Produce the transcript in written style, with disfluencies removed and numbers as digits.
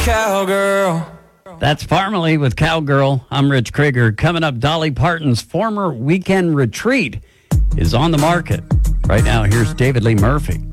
Cowgirl. That's Parmalee with Cowgirl. I'm Rich Krieger. Coming up, Dolly Parton's former weekend retreat is on the market. Right now, here's David Lee Murphy.